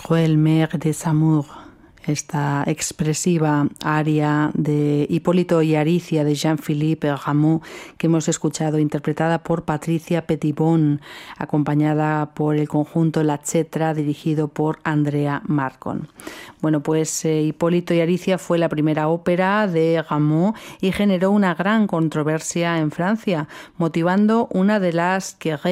Cruelle Mère des Amours, esta expresiva aria de Hipólito y Aricia de Jean-Philippe Rameau que hemos escuchado, interpretada por Patricia Petitbon, acompañada por el conjunto La Cetra, dirigido por Andrea Marcon. Bueno, pues Hipólito y Aricia fue la primera ópera de Rameau y generó una gran controversia en Francia, motivando una de las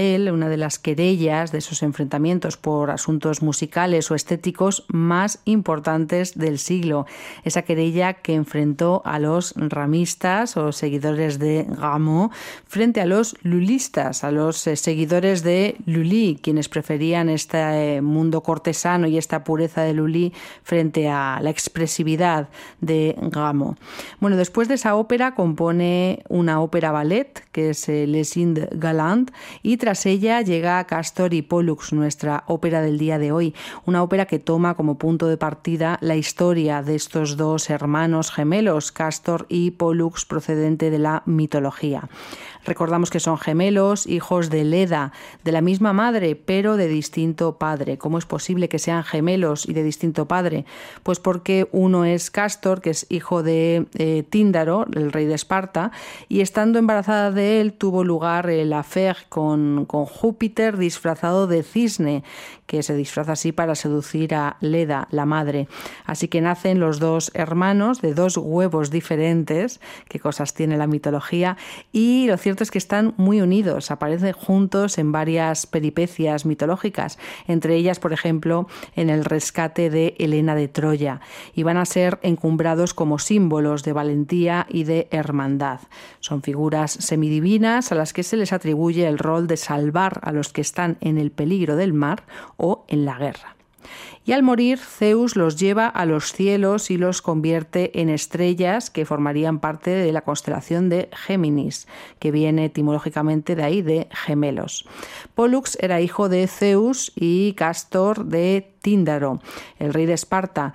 querellas de esos enfrentamientos por asuntos musicales o estéticos más importantes del siglo. Esa querella que enfrentó a los ramistas o seguidores de Rameau frente a los lulistas, a los seguidores de Lully, quienes preferían este mundo cortesano y esta pureza de Lully frente a la expresividad de Rameau. Bueno, después de esa ópera compone una ópera ballet que es Les Indes Galantes, y tras ella llega Castor y Pollux, nuestra ópera del día de hoy, una ópera que toma como punto de partida la historia de estos dos hermanos gemelos, Castor y Pollux, procedente de la mitología. Recordamos que son gemelos, hijos de Leda, de la misma madre, pero de distinto padre. ¿Cómo es posible que sean gemelos y de distinto padre? Pues porque uno es Castor, que es hijo de Tíndaro, el rey de Esparta, y estando embarazada de él tuvo lugar el affaire con Júpiter disfrazado de cisne, que se disfraza así para seducir a Leda, la madre. Así que nacen los dos hermanos de dos huevos diferentes, qué cosas tiene la mitología, y lo cierto es que están muy unidos, aparecen juntos en varias peripecias mitológicas, entre ellas, por ejemplo, en el rescate de Helena de Troya, y van a ser encumbrados como símbolos de valentía y de hermandad. Son figuras semidivinas a las que se les atribuye el rol de salvar a los que están en el peligro del mar o en la guerra. Y al morir, Zeus los lleva a los cielos y los convierte en estrellas que formarían parte de la constelación de Géminis, que viene etimológicamente de ahí, de gemelos. Pollux era hijo de Zeus y Castor de Tíndaro, el rey de Esparta,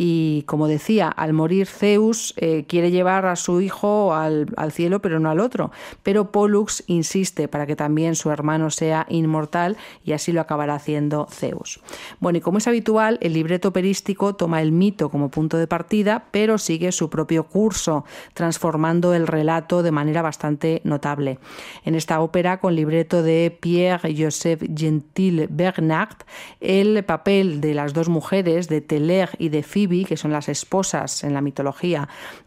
y como decía, al morir Zeus quiere llevar a su hijo al cielo, pero no al otro, pero Pollux insiste para que también su hermano sea inmortal y así lo acabará haciendo Zeus. Bueno, y como es habitual, el libreto operístico toma el mito como punto de partida, pero sigue su propio curso, transformando el relato de manera bastante notable. En esta ópera, con libreto de Pierre-Joseph Gentil Bernard, el papel de las dos mujeres, de Téler y de Phoebe, que son las esposas en la mitología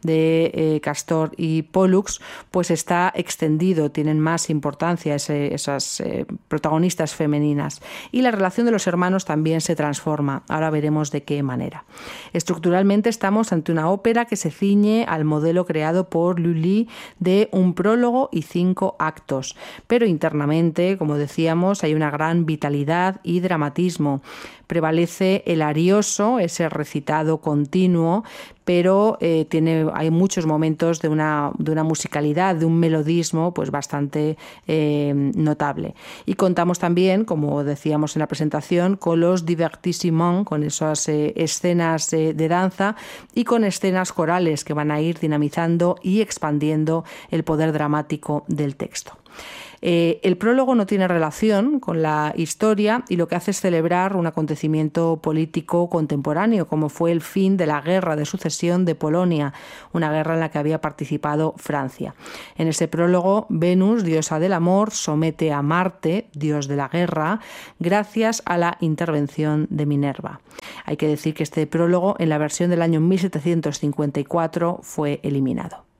de Castor y Pollux, pues está extendido, tienen más importancia esas protagonistas femeninas. Y la relación de los hermanos también se transforma. Ahora veremos de qué manera. Estructuralmente estamos ante una ópera que se ciñe al modelo creado por Lully de un prólogo y 5 actos, pero internamente, como decíamos, hay una gran vitalidad y dramatismo. Prevalece el arioso, ese recitado continuo, pero hay muchos momentos de una musicalidad, de un melodismo pues bastante notable. Y contamos también, como decíamos en la presentación, con los divertissements, con esas escenas de danza y con escenas corales que van a ir dinamizando y expandiendo el poder dramático del texto. El prólogo no tiene relación con la historia y lo que hace es celebrar un acontecimiento político contemporáneo, como fue el fin de la guerra de sucesión de Polonia, una guerra en la que había participado Francia. En ese prólogo, Venus, diosa del amor, somete a Marte, dios de la guerra, gracias a la intervención de Minerva. Hay que decir que este prólogo, en la versión del año 1754, fue eliminado.